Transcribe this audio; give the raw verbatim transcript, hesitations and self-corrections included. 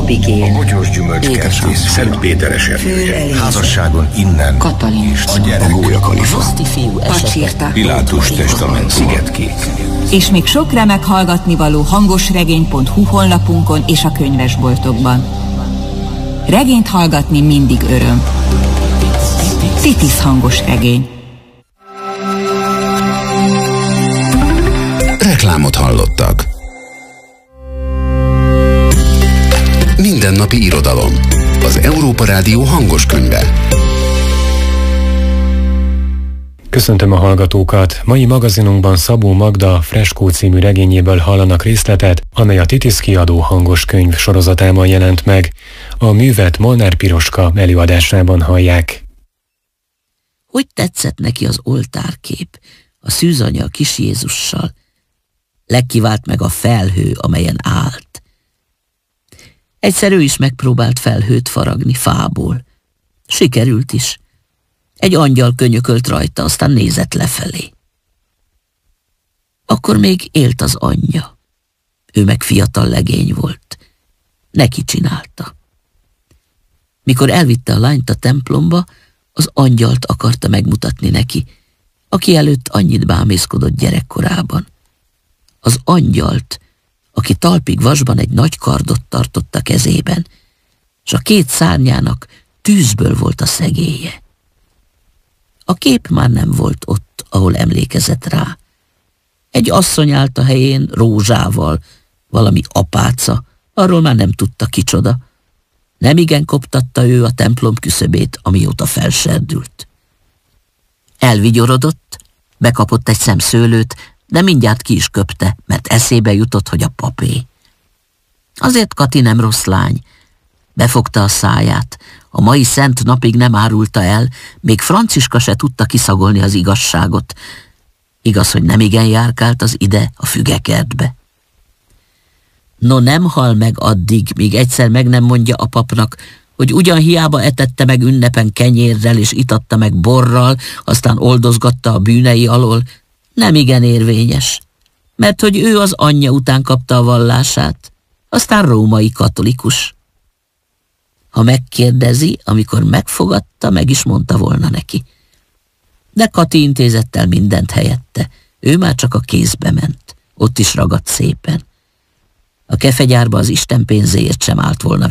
Abigél, a bogyós gyümölcskertész, Szent Péter eseménye, házasságon innen, Katalin, a gyerek, a gólyakalifa, Pacsirta, Pilátus testament, Szigetkék. És még sok remek hallgatnivaló hangosregény pont hu honlapunkon és a könyvesboltokban. Regényt hallgatni mindig öröm. Titis hangos regény. Reklámot hallottak. Mindennapi irodalom. Az Európa Rádió hangos könyve. Köszöntöm a hallgatókat! Mai magazinunkban Szabó Magda Freskó című regényéből hallanak részletet, amely a Titis kiadó hangos könyv sorozatában jelent meg. A művet Molnár Piroska előadásában hallják. Hogy tetszett neki az oltárkép, a szűzanya a kis Jézussal? Legkivált meg a felhő, amelyen állt. Egyszer ő is megpróbált felhőt faragni fából. Sikerült is. Egy angyal könyökölt rajta, aztán nézett lefelé. Akkor még élt az anyja. Ő meg fiatal legény volt. Neki csinálta. Mikor elvitte a lányt a templomba, az angyalt akarta megmutatni neki, aki előtt annyit bámészkodott gyerekkorában. Az angyalt, aki talpig vasban egy nagy kardot tartott a kezében, s a két szárnyának tűzből volt a szegélye. A kép már nem volt ott, ahol emlékezett rá. Egy asszony állt a helyén rózsával, valami apáca, arról már nem tudta kicsoda. Nemigen koptatta ő a templom küszöbét, amióta felserdült. Elvigyorodott, bekapott egy szem szőlőt, de mindjárt ki is köpte, mert eszébe jutott, hogy a papé. Azért Kati nem rossz lány. Befogta a száját, a mai szent napig nem árulta el, még Franciska se tudta kiszagolni az igazságot. Igaz, hogy nem igen járkált az ide, a fügekertbe. No, nem hal meg addig, míg egyszer meg nem mondja a papnak, hogy ugyan hiába etette meg ünnepen kenyérrel és itatta meg borral, aztán oldozgatta a bűnei alól, nem igen érvényes, mert hogy ő az anyja után kapta a vallását, aztán római katolikus. Ha megkérdezi, amikor megfogadta, meg is mondta volna neki. De Kati intézett el mindent helyette, ő már csak a kézbe ment, ott is ragadt szépen. A kefegyárba az Isten pénzéért sem állt volna